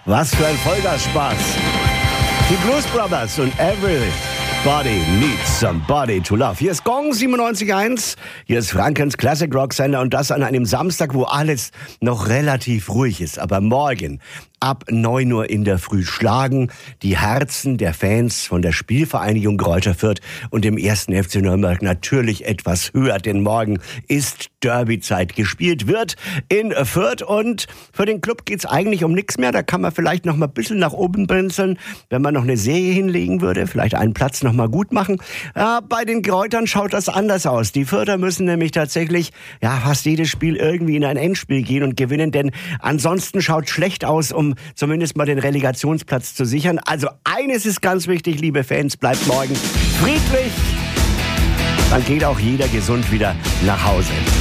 Was für ein Vollgas-Spaß. Die Blues Brothers und Everybody Needs Somebody to Love. Hier ist Gong 97.1, hier ist Frankens Classic Rock Sender und das an einem Samstag, wo alles noch relativ ruhig ist. Aber morgen ab 9 Uhr in der Früh schlagen die Herzen der Fans von der Spielvereinigung Greuther Fürth und dem 1. FC Nürnberg natürlich etwas höher, denn morgen ist Derbyzeit. Gespielt wird in Fürth und für den Club geht's eigentlich um nichts mehr. Da kann man vielleicht noch mal ein bisschen nach oben brinzeln, wenn man noch eine Serie hinlegen würde, vielleicht einen Platz noch mal gut machen. Bei den Greutern schaut das anders aus. Die Fürther müssen nämlich tatsächlich fast jedes Spiel irgendwie in ein Endspiel gehen und gewinnen, denn ansonsten schaut schlecht aus, um zumindest mal den Relegationsplatz zu sichern. Also eines ist ganz wichtig, liebe Fans, bleibt morgen friedlich. Dann geht auch jeder gesund wieder nach Hause.